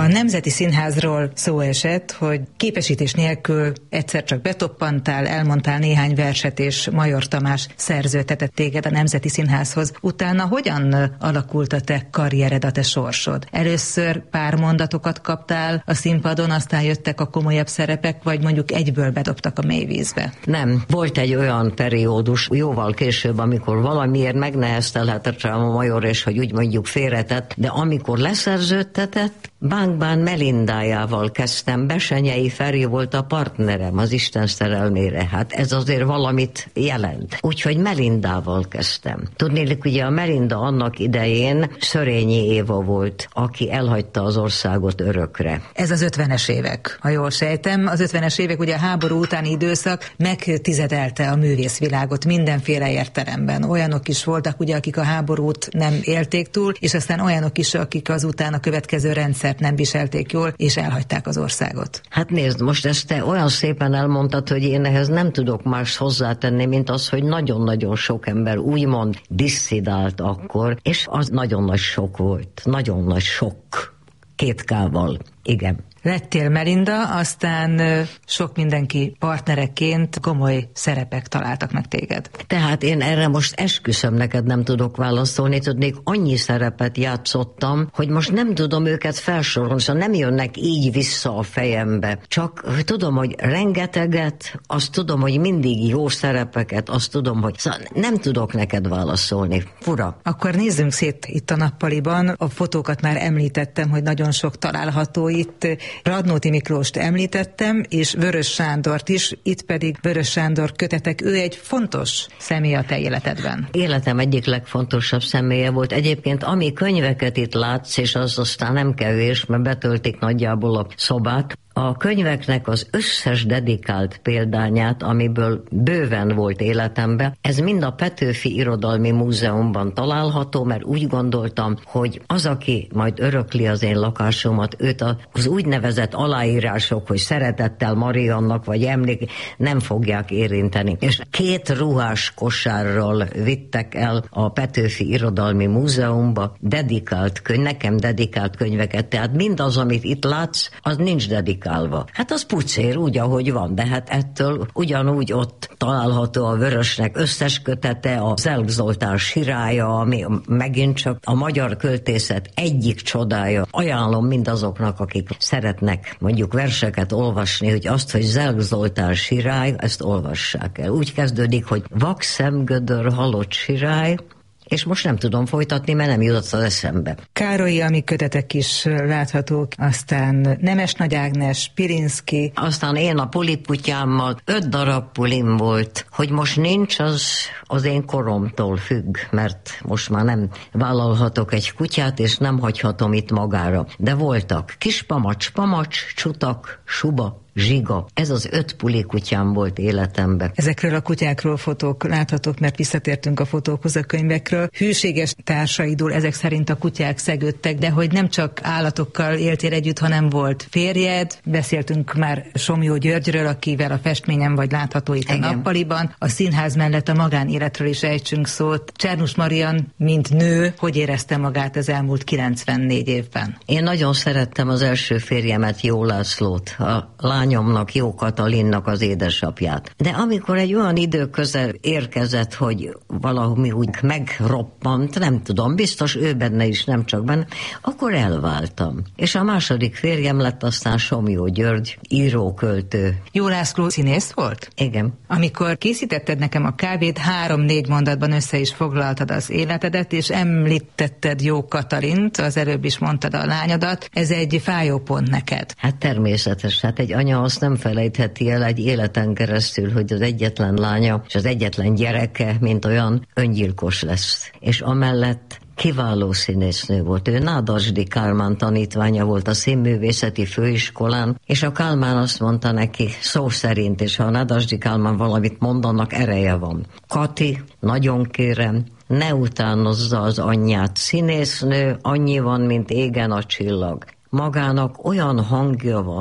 A Nemzeti Színházról szó esett, hogy képesítés nélkül egyszer csak betoppantál, elmondtál néhány verset, és Major Tamás szerződtetett téged a Nemzeti Színházhoz. Utána hogyan alakult a te karriered, a te sorsod? Először pár mondatokat kaptál a színpadon, aztán jöttek a komolyabb szerepek, vagy mondjuk egyből bedobtak a mélyvízbe? Nem. Volt egy olyan periódus, jóval később, amikor valamiért megneheztelhetett rám a Major, és hogy úgy mondjuk félretett, de amikor leszerződtetett, Bánkbán Melindájával kezdtem, Besenyei Feri volt a partnerem az Isten szerelmére, hát ez azért valamit jelent. Úgyhogy Melindával kezdtem. Tudnélik, ugye a Melinda annak idején Szörényi Éva volt, aki elhagyta az országot örökre. Ez az 50-es évek, ha jól sejtem. Az 50-es évek, ugye a háború utáni időszak megtizedelte a művészvilágot mindenféle értelemben. Olyanok is voltak, ugye, akik a háborút nem élték túl, és aztán olyanok is, akik azután a következő rendszert nem viselték jól, és elhagyták az országot. Hát nézd, most ezt te olyan szépen elmondtad, hogy én ehhez nem tudok más hozzátenni, mint az, hogy nagyon-nagyon sok ember úgymond disszidált akkor, és az nagyon nagy sok volt. Nagyon nagy sok. 2 K-val. Igen. Lettél Melinda, aztán sok mindenki partnereként komoly szerepek találtak meg téged. Tehát én erre most esküszöm, neked nem tudok válaszolni, tudnék, annyi szerepet játszottam, hogy most nem tudom őket felsorolni, szóval nem jönnek így vissza a fejembe. Csak tudom, hogy rengeteget, azt tudom, hogy mindig jó szerepeket, azt tudom, hogy szóval nem tudok neked válaszolni. Fura. Akkor nézzünk szét itt a nappaliban. A fotókat már említettem, hogy nagyon sok található itt. Radnóti Miklóst említettem, és Vörös Sándort is, itt pedig Vörös Sándor kötetek, ő egy fontos személy a te életedben. Életem egyik legfontosabb személye volt. Egyébként ami könyveket itt látsz, és az aztán nem kevés, mert betöltik nagyjából a szobát, a könyveknek az összes dedikált példányát, amiből bőven volt életemben, ez mind a Petőfi Irodalmi Múzeumban található, mert úgy gondoltam, hogy az, aki majd örökli az én lakásomat, őt az úgynevezett aláírások, hogy szeretettel Mariannak vagy emlék, nem fogják érinteni. És 2 ruhás kosárral vittek el a Petőfi Irodalmi Múzeumba dedikált nekem dedikált könyveket, tehát mindaz, amit itt látsz, az nincs dedikált. Hát az pucér úgy, ahogy van, de hát ettől ugyanúgy ott található a Vörösnek összes kötete, a Zelk Zoltán Sirája, ami megint csak a magyar költészet egyik csodája. Ajánlom mindazoknak, akik szeretnek mondjuk verseket olvasni, hogy azt, hogy Zelk Zoltán Sirály, ezt olvassák el. Úgy kezdődik, hogy vak szemgödör halott sirály, és most nem tudom folytatni, mert nem jutott az eszembe. Károlyi Ami kötetek is láthatók, aztán Nemes Nagy Ágnes, Pirinszky. Aztán én a puliputyámmal 5 darab pulim volt, hogy most nincs, az én koromtól függ, mert most már nem vállalhatok egy kutyát, és nem hagyhatom itt magára. De voltak Kis Pamacs, Pamacs, Csutak, Suba, Zsiga. Ez az 5 pulikutyám volt életemben. Ezekről a kutyákról fotók láthatók, mert visszatértünk a fotókhoz, a könyvekről. Hűséges társaidul ezek szerint a kutyák szegődtek, de hogy nem csak állatokkal éltél együtt, hanem volt férjed. Beszéltünk már Somlyó Györgyről, akivel a festményen vagy látható itt a nappaliban. A színház mellett a magánéletről is ejtsünk szót. Csernus Marian, mint nő, hogy érezte magát az elmúlt 94 évben? Én nagyon szerettem az első férjemet, Jó Lászlót, a lányomnak, Jó Katalinnak az édesapját. De amikor egy olyan idő közel érkezett, hogy valami úgy megroppant, nem tudom, biztos ő benne is, nem csak benne, akkor elváltam. És a második férjem lett aztán Somlyó György, író-költő. Jó László színész volt? Igen. Amikor készítetted nekem a kávét, 3-4 mondatban össze is foglaltad az életedet, és említetted Jó Katalint, az előbb is mondtad a lányodat. Ez egy fájó pont neked. Hát természetes, hát egy anya azt nem felejtheti el egy életen keresztül, hogy az egyetlen lánya és az egyetlen gyereke, mint olyan, öngyilkos lesz. És amellett kiváló színésznő volt. Ő Nádasdy Kálmán tanítványa volt a Színművészeti Főiskolán, és a Kálmán azt mondta neki szó szerint, és ha a Nádasdy Kálmán valamit mond, annak ereje van. Kati, nagyon kérem, ne utánozza az anyját. Színésznő annyi van, mint égen a csillag. Magának olyan hangja van,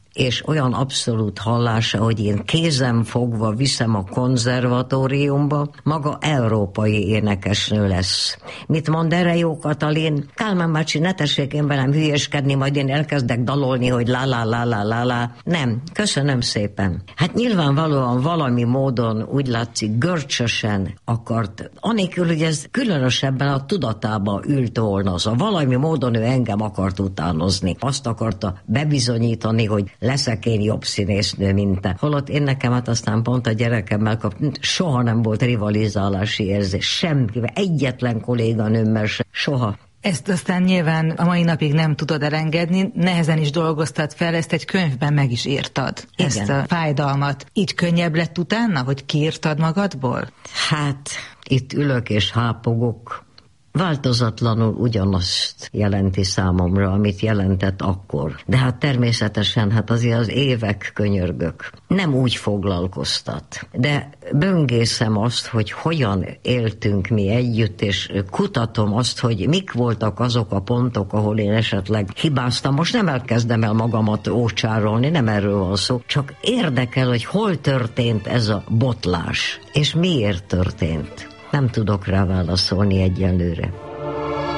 és olyan abszolút hallása, hogy én kézen fogva viszem a konzervatóriumba, maga európai énekesnő lesz. Mit mond erre Jó Katalin? Kálmán bácsi, ne tessék én velem hülyeskedni, majd én elkezdek dalolni, hogy la. Nem, köszönöm szépen. Hát nyilvánvalóan valami módon úgy látszik görcsösen akart, anélkül, hogy ez különösebben a tudatába ült volna, szóval valami módon ő engem akart utánozni. Azt akarta bebizonyítani, hogy leszek én jobb színésznő, mint te. Holott én nekem hát aztán pont a gyerekemmel soha nem volt rivalizálási érzés, semmivel, egyetlen kolléganőmmel se, soha. Ezt aztán nyilván a mai napig nem tudod elengedni, nehezen is dolgoztad fel, ezt egy könyvben meg is írtad, igen, ezt a fájdalmat. Így könnyebb lett utána, hogy kiírtad magadból? Hát, itt ülök és hápogok. Változatlanul ugyanazt jelenti számomra, amit jelentett akkor. De hát természetesen, hát azért az évek könyörgök. Nem úgy foglalkoztat. De böngészem azt, hogy hogyan éltünk mi együtt, és kutatom azt, hogy mik voltak azok a pontok, ahol én esetleg hibáztam. Most nem elkezdem el magamat ócsárolni, nem erről van szó. Csak érdekel, hogy hol történt ez a botlás, és miért történt. Nem tudok rá válaszolni egyelőre.